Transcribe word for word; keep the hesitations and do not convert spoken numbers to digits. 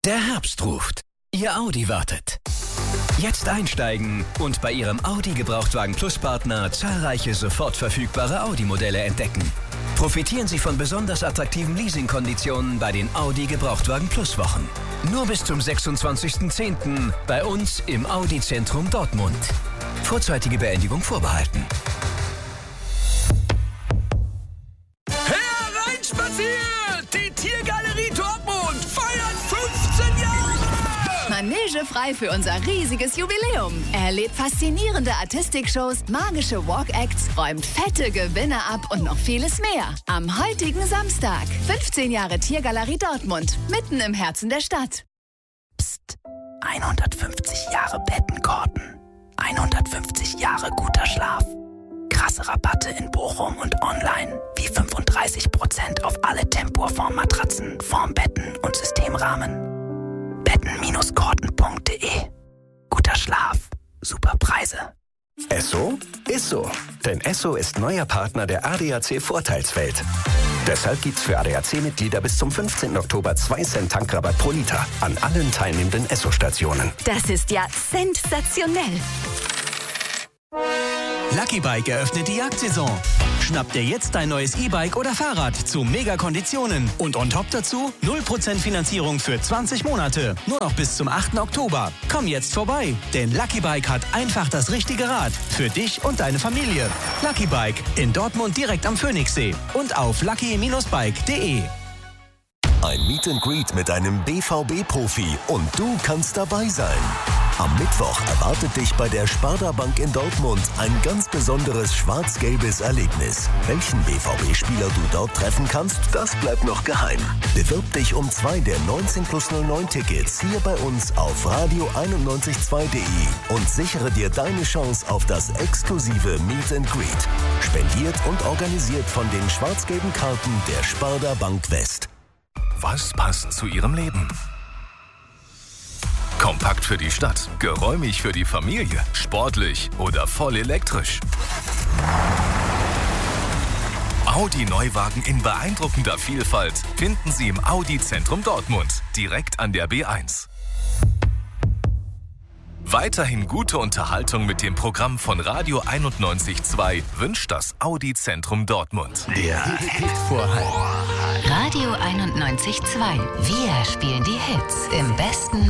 Der Herbst ruft. Ihr Audi wartet. Jetzt einsteigen und bei Ihrem Audi Gebrauchtwagen Plus Partner zahlreiche sofort verfügbare Audi-Modelle entdecken. Profitieren Sie von besonders attraktiven Leasingkonditionen bei den Audi Gebrauchtwagen Plus Wochen. Nur bis zum sechsundzwanzigsten zehnten bei uns im Audi Zentrum Dortmund. Vorzeitige Beendigung vorbehalten. Hereinspaziert! Die Tiergalerie Dortmund feiert fünfzehn Jahre! Manege frei für unser riesiges Jubiläum. Erlebt faszinierende Artistikshows, magische Walk-Acts, räumt fette Gewinne ab und noch vieles mehr. Am heutigen Samstag. fünfzehn Jahre Tiergalerie Dortmund. Mitten im Herzen der Stadt. Psst. hundertfünfzig Jahre Bettenkorten. hundertfünfzig Jahre guter Schlaf. Krasse Rabatte in Bochum und online. Wie fünfunddreißig Prozent auf alle Tempoform-Matratzen, Formbetten und Systemrahmen. Betten Korten punkt de. Guter Schlaf, super Preise. Esso ist so. Denn Esso ist neuer Partner der A D A C-Vorteilswelt. Deshalb gibt's für A D A C-Mitglieder bis zum fünfzehnten Oktober zwei Cent Tankrabatt pro Liter an allen teilnehmenden Esso-Stationen. Das ist ja sensationell. Lucky Bike eröffnet die Jagdsaison. Schnapp dir jetzt dein neues E-Bike oder Fahrrad zu Mega-Konditionen. Und on top dazu null Prozent Finanzierung für zwanzig Monate. Nur noch bis zum achten Oktober. Komm jetzt vorbei, denn Lucky Bike hat einfach das richtige Rad für dich und deine Familie. Lucky Bike in Dortmund direkt am Phoenixsee und auf lucky Bindestrich bike punkt de. Ein Meet and Greet mit einem B V B-Profi und du kannst dabei sein. Am Mittwoch erwartet dich bei der Sparda Bank in Dortmund ein ganz besonderes schwarz-gelbes Erlebnis. Welchen B V B-Spieler du dort treffen kannst, das bleibt noch geheim. Bewirb dich um zwei der neunzehn plus null neun Tickets hier bei uns auf radio einundneunzig Komma zwei punkt de und sichere dir deine Chance auf das exklusive Meet and Greet. Spendiert und organisiert von den schwarz-gelben Karten der Sparda Bank West. Was passt zu Ihrem Leben? Kompakt für die Stadt, geräumig für die Familie, sportlich oder voll elektrisch. Audi-Neuwagen in beeindruckender Vielfalt finden Sie im Audi Zentrum Dortmund, direkt an der B eins. Weiterhin gute Unterhaltung mit dem Programm von Radio einundneunzig Komma zwei wünscht das Audi Zentrum Dortmund. Der Hitvorhalt. Radio einundneunzig Komma zwei. Wir spielen die Hits im besten